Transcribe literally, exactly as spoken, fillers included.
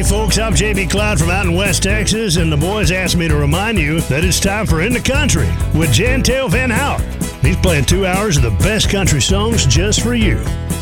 folks, I'm J B Cloud from out in West Texas, and the boys asked me to remind you that it's time for In the Country with Jantel Van Hout. He's playing two hours of the best country songs just for you.